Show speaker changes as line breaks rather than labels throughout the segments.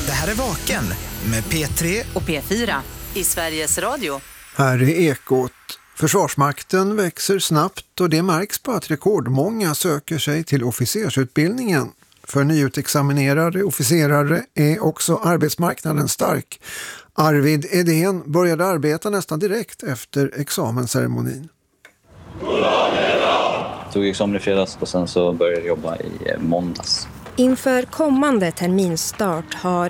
Det här är Vaken med P3
och P4 i Sveriges Radio.
Här är Ekot. Försvarsmakten växer snabbt och det märks på att rekordmånga söker sig till officersutbildningen. För nyutexaminerade officerare är också arbetsmarknaden stark. Arvid Edén började arbeta nästan direkt efter examensceremonin.
Jag tog examen i fredags och sen så började jag jobba i måndags.
Inför kommande terminstart har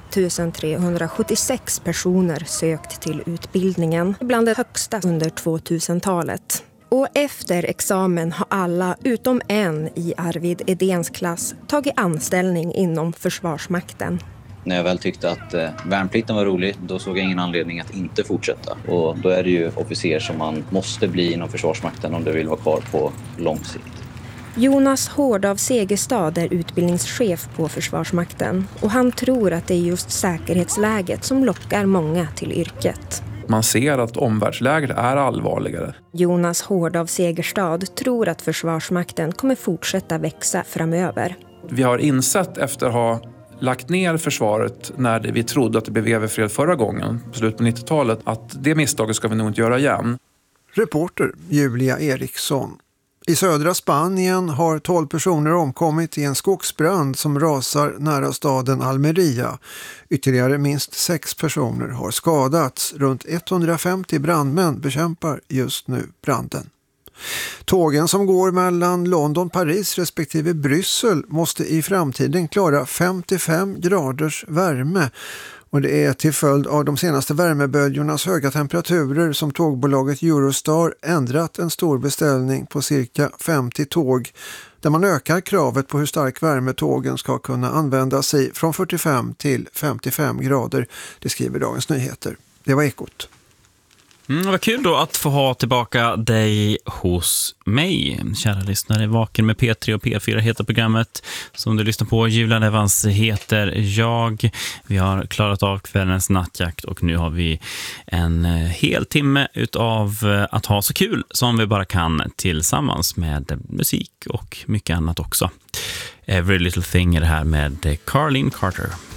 1376 personer sökt till utbildningen, bland det högsta under 2000-talet. Och efter examen har alla utom en i Arvid Edéns klass tagit anställning inom Försvarsmakten.
När jag väl tyckte att värnplikten var rolig, då såg jag ingen anledning att inte fortsätta. Och då är det ju officer som man måste bli inom Försvarsmakten om du vill vara kvar på lång sikt.
Jonas Hård av Segerstad är utbildningschef på Försvarsmakten och han tror att det är just säkerhetsläget som lockar många till yrket.
Man ser att omvärldsläget är allvarligare.
Jonas Hård av Segerstad tror att Försvarsmakten kommer fortsätta växa framöver.
Vi har insett efter att ha lagt ner försvaret när vi trodde att det blev överfred förra gången, på slutet på 90-talet, att det misstaget ska vi nog inte göra igen.
Reporter Julia Eriksson. I södra Spanien har 12 personer omkommit i en skogsbrand som rasar nära staden Almeria. Ytterligare minst 6 personer har skadats. Runt 150 brandmän bekämpar just nu branden. Tågen som går mellan London, Paris respektive Bryssel måste i framtiden klara 55 graders värme. Och det är till följd av de senaste värmeböljornas höga temperaturer som tågbolaget Eurostar ändrat en stor beställning på cirka 50 tåg där man ökar kravet på hur stark värme tågen ska kunna använda sig från 45 till 55 grader. Det skriver Dagens Nyheter. Det var Ekot.
Vad kul då att få ha tillbaka dig hos mig. Kära lyssnare, Vaken med P3 och P4 heter programmet som du lyssnar på. Julian Evans heter jag. Vi har klarat av kvällens nattjakt och nu har vi en hel timme utav att ha så kul som vi bara kan tillsammans med musik och mycket annat också. Every Little Thing är det här med Carlene Carter.